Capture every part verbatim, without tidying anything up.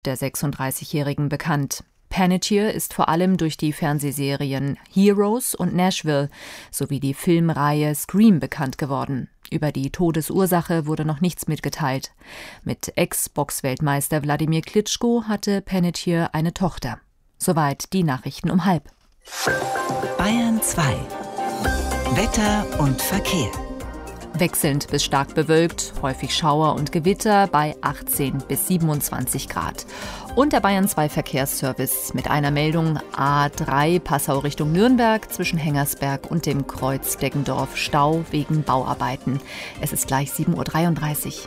der sechsunddreißigjährigen bekannt. Panettiere ist vor allem durch die Fernsehserien Heroes und Nashville sowie die Filmreihe Scream bekannt geworden. Über die Todesursache wurde noch nichts mitgeteilt. Mit Ex-Boxweltmeister Wladimir Klitschko hatte Panettiere eine Tochter. Soweit die Nachrichten um halb. Bayern zwei. Wetter und Verkehr. Wechselnd bis stark bewölkt, häufig Schauer und Gewitter bei achtzehn bis siebenundzwanzig Grad. Und der Bayern zwei Verkehrsservice mit einer Meldung A drei Passau Richtung Nürnberg zwischen Hengersberg und dem Kreuz Deggendorf Stau wegen Bauarbeiten. Es ist gleich sieben Uhr dreiunddreißig.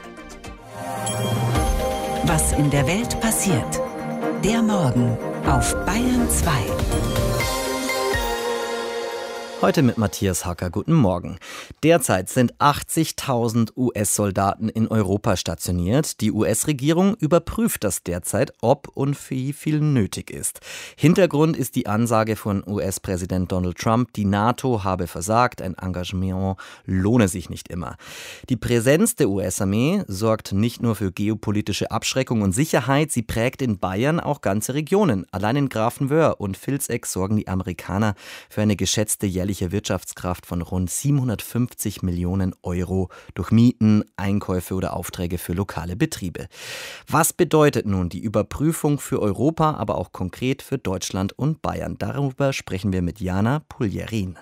Was in der Welt passiert. Der Morgen auf Bayern zwei. Heute mit Matthias Hacker. Guten Morgen. Derzeit sind achtzigtausend U S-Soldaten in Europa stationiert. Die U S-Regierung überprüft das derzeit, ob und wie viel nötig ist. Hintergrund ist die Ansage von U S-Präsident Donald Trump, die NATO habe versagt, ein Engagement lohne sich nicht immer. Die Präsenz der U S-Armee sorgt nicht nur für geopolitische Abschreckung und Sicherheit, sie prägt in Bayern auch ganze Regionen. Allein in Grafenwöhr und Vilseck sorgen die Amerikaner für eine geschätzte jährliche Wirtschaftskraft von rund siebenhundertfünfzig Millionen Euro durch Mieten, Einkäufe oder Aufträge für lokale Betriebe. Was bedeutet nun die Überprüfung für Europa, aber auch konkret für Deutschland und Bayern? Darüber sprechen wir mit Jana Puljerin.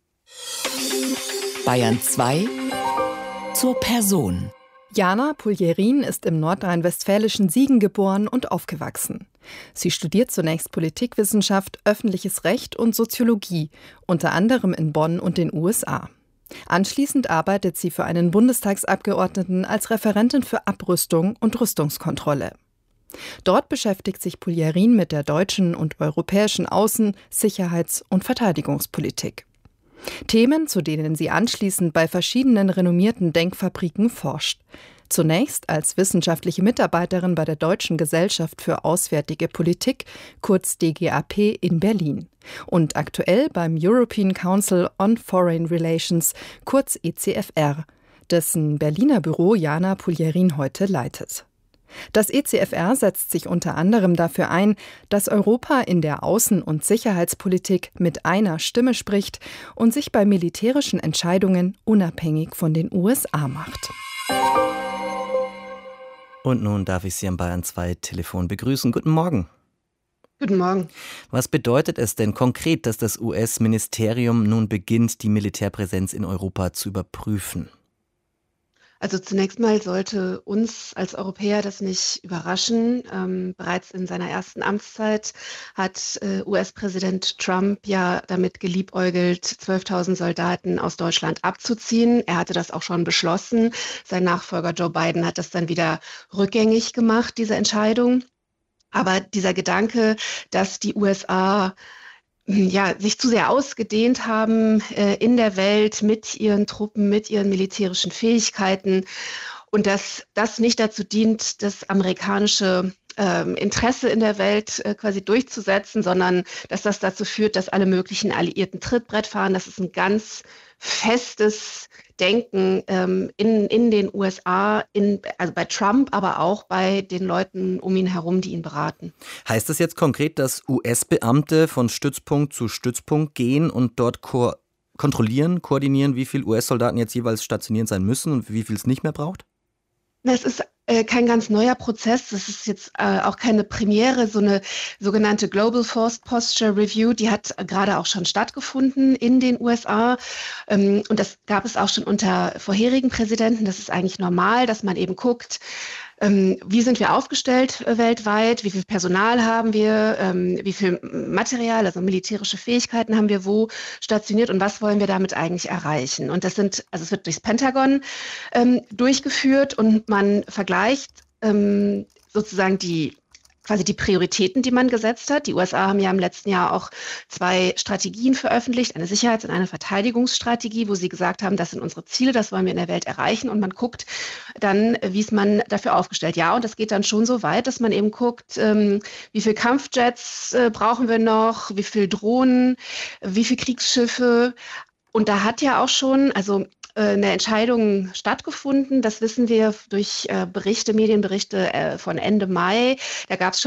Bayern zwei zur Person. Jana Puljerin ist im nordrhein-westfälischen Siegen geboren und aufgewachsen. Sie studiert zunächst Politikwissenschaft, öffentliches Recht und Soziologie, unter anderem in Bonn und den U S A. Anschließend arbeitet sie für einen Bundestagsabgeordneten als Referentin für Abrüstung und Rüstungskontrolle. Dort beschäftigt sich Puljerin mit der deutschen und europäischen Außen-, Sicherheits- und Verteidigungspolitik. Themen, zu denen sie anschließend bei verschiedenen renommierten Denkfabriken forscht. Zunächst als wissenschaftliche Mitarbeiterin bei der Deutschen Gesellschaft für Auswärtige Politik, kurz D G A P, in Berlin. Und aktuell beim European Council on Foreign Relations, kurz E C F R, dessen Berliner Büro Jana Puljerin heute leitet. Das E C F R setzt sich unter anderem dafür ein, dass Europa in der Außen- und Sicherheitspolitik mit einer Stimme spricht und sich bei militärischen Entscheidungen unabhängig von den U S A macht. Und nun darf ich Sie am Bayern zwei Telefon begrüßen. Guten Morgen. Guten Morgen. Was bedeutet es denn konkret, dass das U S-Ministerium nun beginnt, die Militärpräsenz in Europa zu überprüfen? Also zunächst mal sollte uns als Europäer das nicht überraschen. Ähm, bereits in seiner ersten Amtszeit hat äh, U S-Präsident Trump ja damit geliebäugelt, zwölftausend Soldaten aus Deutschland abzuziehen. Er hatte das auch schon beschlossen. Sein Nachfolger Joe Biden hat das dann wieder rückgängig gemacht, diese Entscheidung. Aber dieser Gedanke, dass die U S A ja, sich zu sehr ausgedehnt haben äh, in der Welt mit ihren Truppen, mit ihren militärischen Fähigkeiten und dass das nicht dazu dient, das amerikanische ähm, Interesse in der Welt äh, quasi durchzusetzen, sondern dass das dazu führt, dass alle möglichen Alliierten Trittbrett fahren. Das ist ein ganz festes Denken ähm, in, in den U S A, in, also bei Trump, aber auch bei den Leuten um ihn herum, die ihn beraten. Heißt das jetzt konkret, dass U S-Beamte von Stützpunkt zu Stützpunkt gehen und dort ko- kontrollieren, koordinieren, wie viele U S-Soldaten jetzt jeweils stationiert sein müssen und wie viel es nicht mehr braucht? Das ist äh, kein ganz neuer Prozess. Das ist jetzt äh, auch keine Premiere. So eine sogenannte Global Force Posture Review, die hat gerade auch schon stattgefunden in den U S A. Ähm, und das gab es auch schon unter vorherigen Präsidenten. Das ist eigentlich normal, dass man eben guckt, ähm, wie sind wir aufgestellt äh, weltweit, wie viel Personal haben wir, ähm, wie viel Material, also militärische Fähigkeiten haben wir wo stationiert und was wollen wir damit eigentlich erreichen. Und das sind, also es wird durchs Pentagon ähm, durchgeführt und man vergleicht ähm, sozusagen die quasi die Prioritäten, die man gesetzt hat. Die U S A haben ja im letzten Jahr auch zwei Strategien veröffentlicht, eine Sicherheits- und eine Verteidigungsstrategie, wo sie gesagt haben, das sind unsere Ziele, das wollen wir in der Welt erreichen. Und man guckt dann, wie ist man dafür aufgestellt. Ja, und das geht dann schon so weit, dass man eben guckt, ähm, wie viel Kampfjets äh, brauchen wir noch, wie viel Drohnen, wie viel Kriegsschiffe. Und da hat ja auch schon, also eine Entscheidung stattgefunden. Das wissen wir durch Berichte, Medienberichte von Ende Mai. Da gab es schon